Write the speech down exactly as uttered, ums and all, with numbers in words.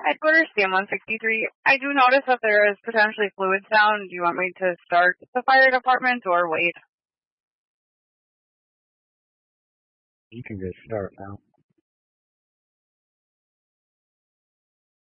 Headquarters C M one sixty-three. I do notice that there is potentially fluids down. Do you want me to start the fire department or wait? You can just start now.